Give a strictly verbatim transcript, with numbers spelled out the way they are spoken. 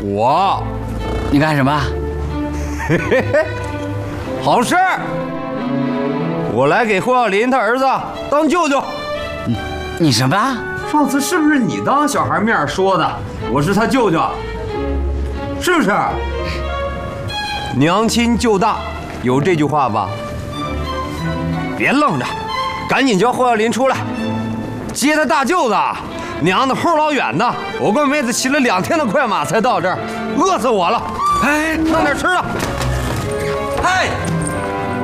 我， 你干什么？ 嘿嘿嘿，好事儿！我来给霍耀林他儿子当舅舅。 你你什么？ 上次是不是你当小孩面说的？我是他舅舅，是不是？娘亲舅大，有这句话吧？别愣着，赶紧叫霍耀林出来接他大舅子。娘的齁老远的，我跟妹子骑了两天的快马才到这儿，饿死我了。哎，弄点吃的。 哎。